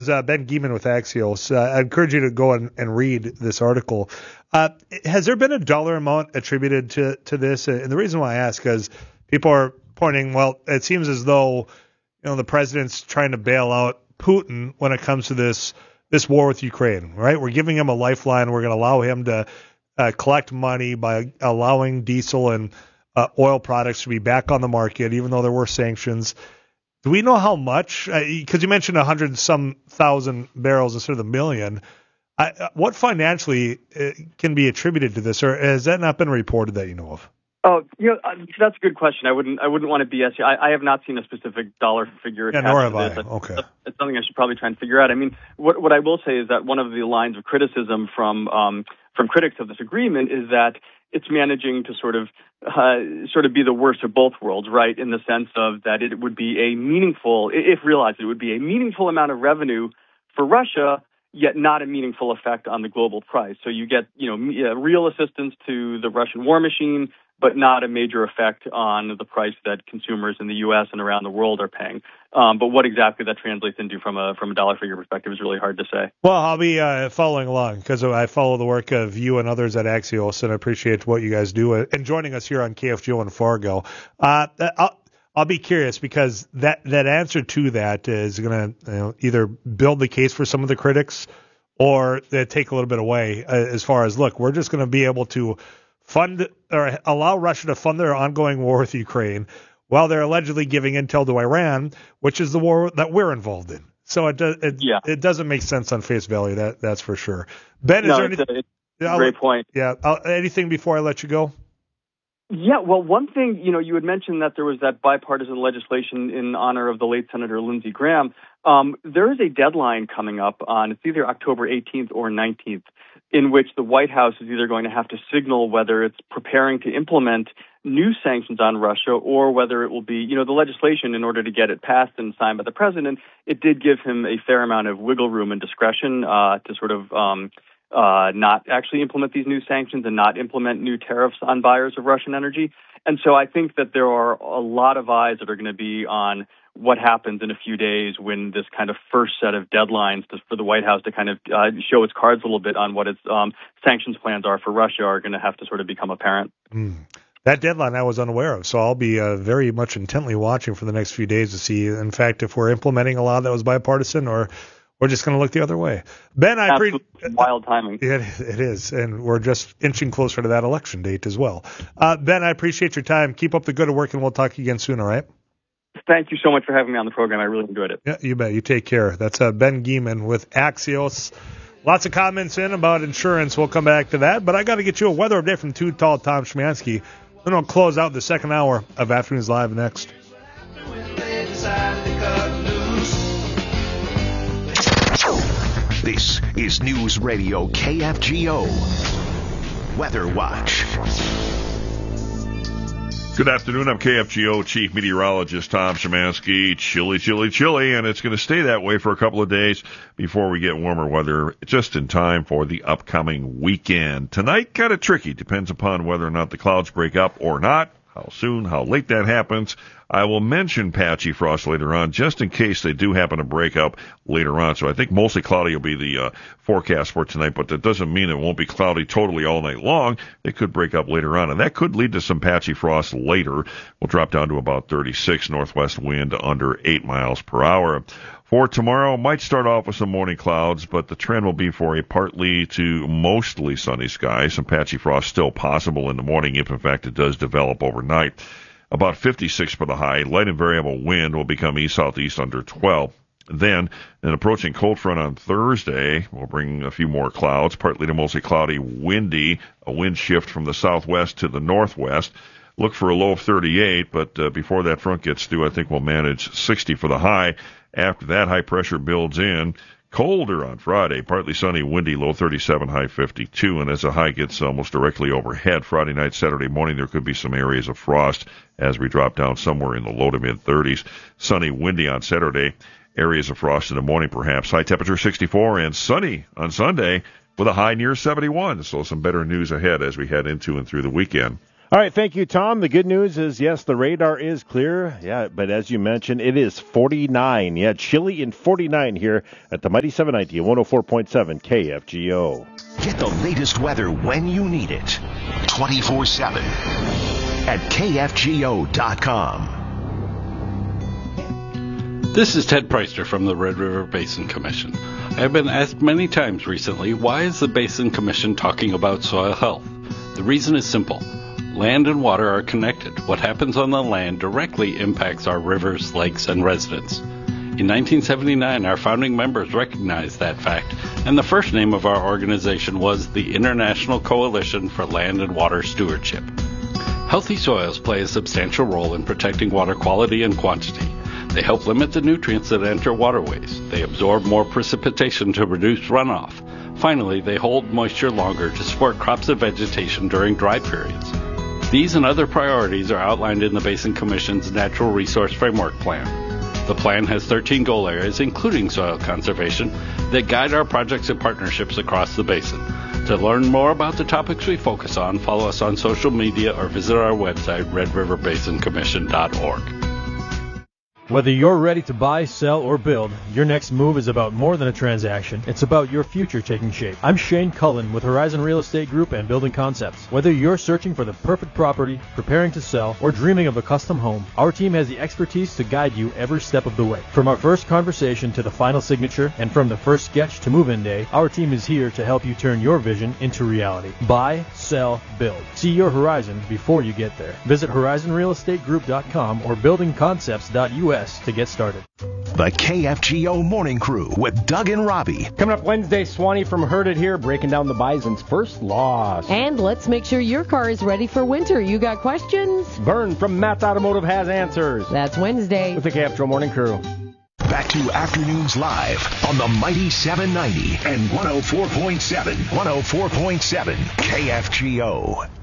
Ben Geeman with Axios. I encourage you to go and read this article. Has there been a dollar amount attributed to this? And the reason why I ask is people are pointing, well, it seems as though the president's trying to bail out Putin when it comes to this war with Ukraine, right? We're giving him a lifeline. We're going to allow him to collect money by allowing diesel and oil products to be back on the market, even though there were sanctions. Do we know how much? Because you mentioned 100-some thousand barrels instead of the million. What financially can be attributed to this, or has that not been reported that you know of? Oh, that's a good question. I wouldn't want to BS you. I have not seen a specific dollar figure. Yeah, nor have I. Okay, it's something I should probably try and figure out. I mean, what I will say is that one of the lines of criticism from critics of this agreement is that it's managing to sort of be the worst of both worlds, right? In the sense of that it would be a meaningful, if realized, it would be a meaningful amount of revenue for Russia, yet not a meaningful effect on the global price. So you get, real assistance to the Russian war machine, but not a major effect on the price that consumers in the U.S. and around the world are paying. But what exactly that translates into from a dollar figure perspective is really hard to say. Well, I'll be following along because I follow the work of you and others at Axios, and I appreciate what you guys do and joining us here on KFGO and Fargo. I'll be curious because that answer to that is going to either build the case for some of the critics or take a little bit away as far as, look, we're just going to be able to fund or allow Russia to fund their ongoing war with Ukraine while they're allegedly giving intel to Iran, which is the war that we're involved in. So it doesn't make sense on face value, that's for sure. Ben, is there anything? It's a great point. Yeah. Anything before I let you go? Yeah, well, one thing, you had mentioned that there was that bipartisan legislation in honor of the late Senator Lindsey Graham. There is a deadline coming up on, it's either October 18th or 19th, in which the White House is either going to have to signal whether it's preparing to implement new sanctions on Russia or whether it will be, the legislation, in order to get it passed and signed by the president, it did give him a fair amount of wiggle room and discretion to sort of not actually implement these new sanctions and not implement new tariffs on buyers of Russian energy. And so I think that there are a lot of eyes that are going to be on what happens in a few days when this kind of first set of deadlines for the White House to kind of show its cards a little bit on what its sanctions plans are for Russia are going to have to sort of become apparent. That deadline I was unaware of, so I'll be very much intently watching for the next few days to see, in fact, if we're implementing a law that was bipartisan or we're just going to look the other way. Ben, I appreciate wild timing. It is, and we're just inching closer to that election date as well. Ben, I appreciate your time. Keep up the good work, and we'll talk again soon, all right? Thank you so much for having me on the program. I really enjoyed it. Yeah, you bet. You take care. That's Ben Geeman with Axios. Lots of comments in about insurance. We'll come back to that, but I got to get you a weather update from Too Tall Tom Szymanski. Then we'll close out the second hour of Afternoons Live next. This is News Radio KFGO Weather Watch. Good afternoon. I'm KFGO Chief Meteorologist Tom Szymanski. Chilly, chilly, chilly, and it's going to stay that way for a couple of days before we get warmer weather, just in time for the upcoming weekend. Tonight, kind of tricky. Depends upon whether or not the clouds break up or not, how soon, how late that happens. I will mention patchy frost later on, just in case they do happen to break up later on. So I think mostly cloudy will be the forecast for tonight, but that doesn't mean it won't be cloudy totally all night long. It could break up later on, and that could lead to some patchy frost later. We'll drop down to about 36, northwest wind under 8 miles per hour. For tomorrow, might start off with some morning clouds, but the trend will be for a partly to mostly sunny sky. Some patchy frost still possible in the morning if, in fact, it does develop overnight. About 56 for the high. Light and variable wind will become east-southeast under 12. Then, an approaching cold front on Thursday will bring a few more clouds, partly to mostly cloudy, windy, a wind shift from the southwest to the northwest. Look for a low of 38, but before that front gets through, I think we'll manage 60 for the high. After that, high pressure builds in. Colder on Friday, partly sunny, windy, low 37, high 52. And as the high gets almost directly overhead, Friday night, Saturday morning, there could be some areas of frost as we drop down somewhere in the low to mid 30s. Sunny, windy on Saturday, areas of frost in the morning perhaps. High temperature 64 and sunny on Sunday with a high near 71. So some better news ahead as we head into and through the weekend. All right, thank you, Tom. The good news is, yes, the radar is clear. Yeah, but as you mentioned, it is 49. Yeah, chilly and 49 here at the Mighty 790 and 104.7 KFGO. Get the latest weather when you need it. 24/7 at KFGO.com. This is Ted Preister from the Red River Basin Commission. I have been asked many times recently, why is the Basin Commission talking about soil health? The reason is simple. Land and water are connected. What happens on the land directly impacts our rivers, lakes, and residents. In 1979, our founding members recognized that fact, and the first name of our organization was the International Coalition for Land and Water Stewardship. Healthy soils play a substantial role in protecting water quality and quantity. They help limit the nutrients that enter waterways. They absorb more precipitation to reduce runoff. Finally, they hold moisture longer to support crops and vegetation during dry periods. These and other priorities are outlined in the Basin Commission's Natural Resource Framework Plan. The plan has 13 goal areas, including soil conservation, that guide our projects and partnerships across the basin. To learn more about the topics we focus on, follow us on social media or visit our website, redriverbasincommission.org. Whether you're ready to buy, sell, or build, your next move is about more than a transaction. It's about your future taking shape. I'm Shane Cullen with Horizon Real Estate Group and Building Concepts. Whether you're searching for the perfect property, preparing to sell, or dreaming of a custom home, our team has the expertise to guide you every step of the way. From our first conversation to the final signature, and from the first sketch to move-in day, our team is here to help you turn your vision into reality. Buy, sell, build. See your horizon before you get there. Visit horizonrealestategroup.com or buildingconcepts.us to get started. The KFGO Morning Crew with Doug and Robbie. Coming up Wednesday, Swanee from Heard It Here breaking down the Bison's first loss. And let's make sure your car is ready for winter. You got questions? Vern from Matt's Automotive has answers. That's Wednesday. With the KFGO Morning Crew. Back to Afternoons Live on the Mighty 790 and 104.7 KFGO.